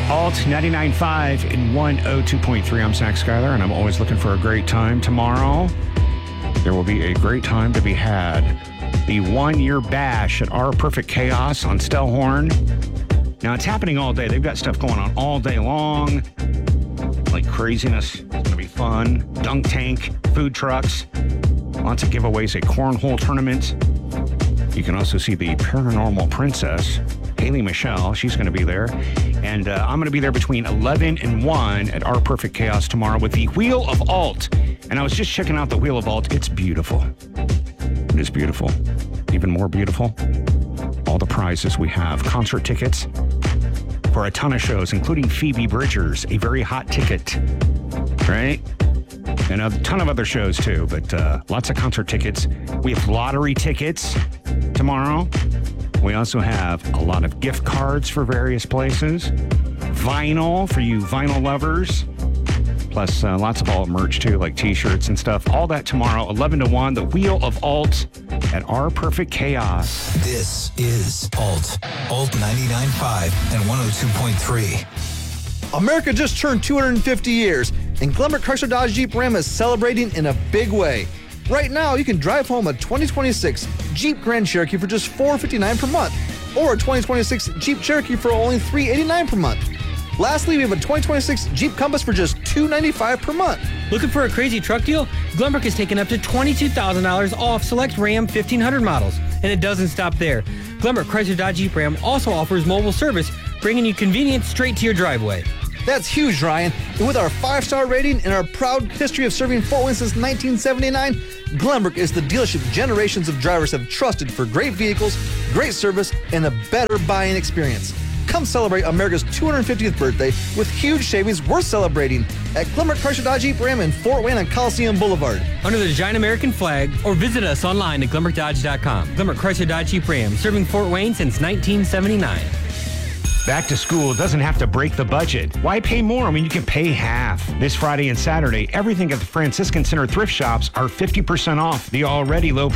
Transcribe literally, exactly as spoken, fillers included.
Alt ninety-nine point five and one oh two point three. I'm Zach Schuyler, and I'm always looking for a great time. Tomorrow, there will be a great time to be had. The one-year bash at Our Perfect Chaos on Stellhorn. Now, it's happening all day. They've got stuff going on all day long, like craziness. It's going to be fun. Dunk tank, food trucks, lots of giveaways, a cornhole tournament. You can also see the Paranormal Princess, Haley Michelle. She's going to be there. And uh, I'm going to be there between eleven and one at Our Perfect Chaos tomorrow with the Wheel of Alt. And I was just checking out the Wheel of Alt. It's beautiful. It is beautiful. Even more beautiful, all the prizes we have. Concert tickets for a ton of shows, including Phoebe Bridgers, a very hot ticket, right? And a ton of other shows, too, but uh, lots of concert tickets. We have lottery tickets tomorrow. We also have a lot of gift cards for various places. Vinyl for you vinyl lovers. Plus uh, lots of alt merch, too, like T-shirts and stuff. All that tomorrow, eleven to one, the Wheel of Alt at Our Perfect Chaos. This is Alt. Alt ninety-nine point five and one oh two point three. America just turned two hundred fifty years, and Glenbrook Chrysler Dodge Jeep Ram is celebrating in a big way. Right now, you can drive home a twenty twenty-six Jeep Grand Cherokee for just four hundred fifty-nine dollars per month, or a twenty twenty-six Jeep Cherokee for only three hundred eighty-nine dollars per month. Lastly, we have a twenty twenty-six Jeep Compass for just two hundred ninety-five dollars per month. Looking for a crazy truck deal? Glenbrook has taken up to twenty-two thousand dollars off select Ram fifteen hundred models. And it doesn't stop there. Glenbrook Chrysler Dodge Jeep Ram also offers mobile service, bringing you convenience straight to your driveway. That's huge, Ryan. And with our five-star rating and our proud history of serving Fort Wayne since nineteen seventy-nine, Glenbrook is the dealership generations of drivers have trusted for great vehicles, great service, and a better buying experience. Come celebrate America's two hundred fiftieth birthday with huge savings worth celebrating at Glenbrook Chrysler Dodge Jeep Ram in Fort Wayne on Coliseum Boulevard. Under the giant American flag, or visit us online at glenbrook dodge dot com. Glenbrook Chrysler Dodge Jeep Ram, serving Fort Wayne since nineteen seventy-nine. Back to school doesn't have to break the budget. Why pay more? I mean, you can pay half. This Friday and Saturday, everything at the Franciscan Center thrift shops are fifty percent off the already low